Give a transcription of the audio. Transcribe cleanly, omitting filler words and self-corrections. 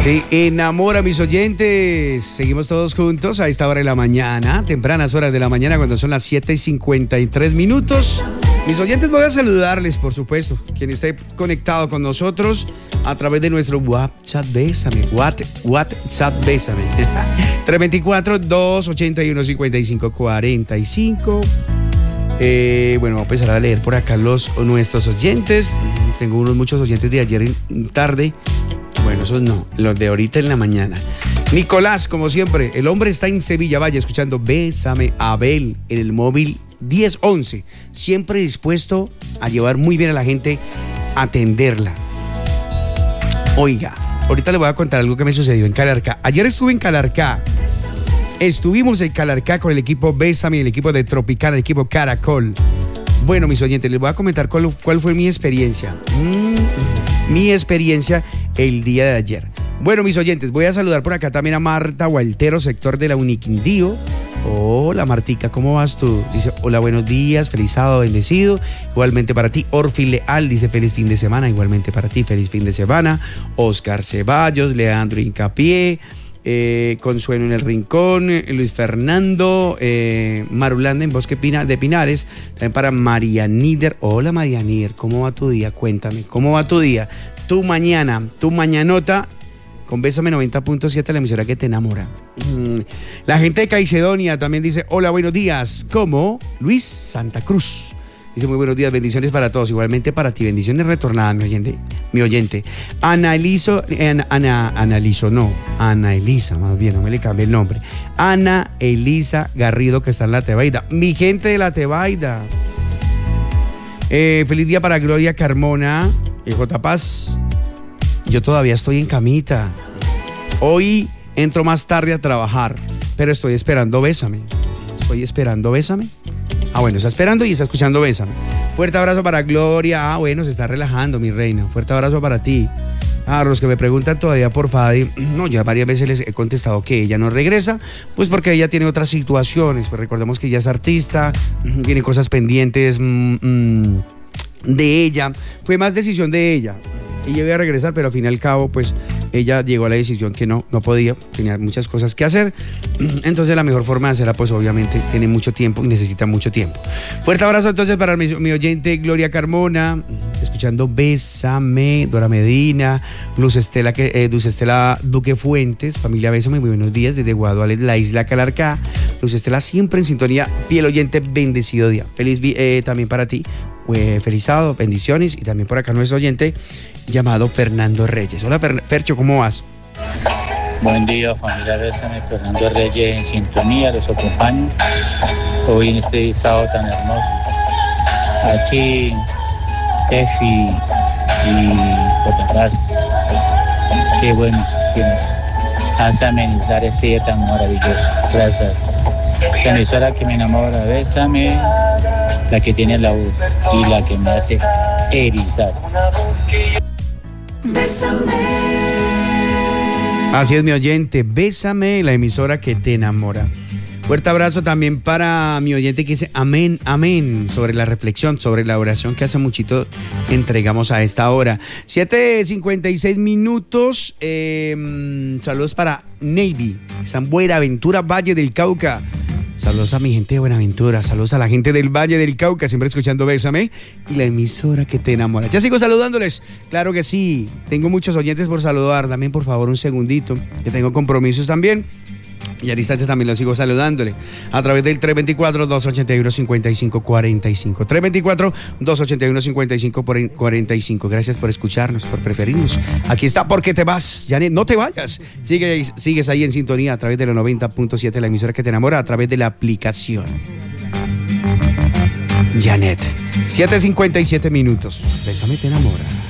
Te enamora, mis oyentes. Seguimos todos juntos a esta hora de la mañana, tempranas horas de la mañana, cuando son las 7:53. Mis oyentes, voy a saludarles, por supuesto, quien esté conectado con nosotros a través de nuestro WhatsApp Bésame. WhatsApp Bésame. 324-281-5545. Bueno, voy a empezar a leer por acá nuestros oyentes. Tengo muchos oyentes de ayer en tarde. Bueno, esos no, los de ahorita en la mañana. Nicolás, como siempre, el hombre está en Sevilla, vaya escuchando Bésame. Abel, en el móvil 1011, siempre dispuesto a llevar muy bien a la gente, a atenderla. Oiga, ahorita le voy a contar algo que me sucedió en Calarcá. Ayer estuve en Calarcá. Estuvimos en Calarcá con el equipo Bésame, el equipo de Tropicana, el equipo Caracol. Bueno, mis oyentes, les voy a comentar cuál fue mi experiencia. Mi experiencia el día de ayer. Bueno, mis oyentes, voy a saludar por acá también a Marta Gualtero, sector de la Uniquindío. Hola, Martica, ¿cómo vas tú? Dice, hola, buenos días, feliz sábado, bendecido. Igualmente para ti. Orfi Leal dice, feliz fin de semana. Igualmente para ti, feliz fin de semana. Oscar Ceballos, Leandro Hincapié, Consuelo en el Rincón, Luis Fernando, Marulanda en Bosque de Pinares. También para María Nider. Hola, María Nider, ¿cómo va tu día? Cuéntame, ¿cómo va tu día? Tu mañanota con Bésame 90.7, la emisora que te enamora. La gente de Caicedonia también dice, hola, buenos días. ¿Cómo? Luis Santa Cruz. Dice, muy buenos días, bendiciones para todos. Igualmente para ti, bendiciones retornadas, mi oyente. Ana Elisa, más bien, no me le cambie el nombre. Ana Elisa Garrido, que está en La Tebaida. Mi gente de La Tebaida. Feliz día para Gloria Carmona. J. Paz. Yo todavía estoy en camita. Hoy entro más tarde a trabajar, pero estoy esperando Bésame. Ah, bueno, está esperando y está escuchando Bésame. Fuerte abrazo para Gloria. Ah, bueno, se está relajando, mi reina. Fuerte abrazo para ti. A los que me preguntan todavía por Fadi, no, ya varias veces les he contestado que ella no regresa, pues porque ella tiene otras situaciones. Pues recordemos que ella es artista, tiene cosas pendientes de ella. Fue más decisión de ella. Ella iba a regresar, pero al fin y al cabo, pues ella llegó a la decisión que no podía, tenía muchas cosas que hacer. Entonces la mejor forma de hacerla, pues obviamente tiene mucho tiempo y necesita mucho tiempo. Fuerte abrazo entonces para mi oyente Gloria Carmona, escuchando Bésame, Dora Medina, Luz Estela Duque Fuentes, familia Bésame, muy buenos días desde Guaduales, la isla Calarcá. Luz Estela siempre en sintonía, fiel oyente, bendecido día. Feliz también para ti. Feliz sábado, bendiciones. Y también por acá nuestro oyente llamado Fernando Reyes. Hola, Fercho, ¿cómo vas? Buen día, familia Bésame, Fernando Reyes en sintonía, los acompaño hoy en este sábado tan hermoso. Aquí, Tefi y Potapaz, qué bueno que nos hace amenizar este día tan maravilloso. Gracias. La emisora que me enamora, Bésame, la que tiene la voz y la que me hace erizar. Así es, mi oyente, Bésame, la emisora que te enamora. Fuerte abrazo también para mi oyente que dice amén, amén, sobre la reflexión, sobre la oración que hace muchito entregamos a esta hora. 7:56. Saludos para Navy, está en Buenaventura, Valle del Cauca. Saludos a mi gente de Buenaventura, saludos a la gente del Valle del Cauca, siempre escuchando Bésame y la emisora que te enamora. Ya sigo saludándoles, claro que sí, tengo muchos oyentes por saludar, también por favor un segundito, que tengo compromisos también. Y al instante también lo sigo saludándole a través del 324-281-5545. 324-281-5545. Gracias por escucharnos, por preferirnos. Aquí está ¿Por qué te vas? Janet, no te vayas. Sigues ahí en sintonía a través de la 90.7, la emisora que te enamora, a través de la aplicación. Janet, 7:57. Bésame, te enamora.